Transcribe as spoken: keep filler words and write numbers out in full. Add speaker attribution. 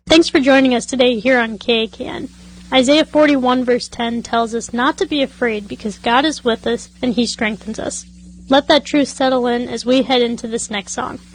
Speaker 1: Thanks for joining us today here on K A K N. Isaiah forty-one verse ten tells us not to be afraid because God is with us and He strengthens us. Let that truth settle in as we head into this next song.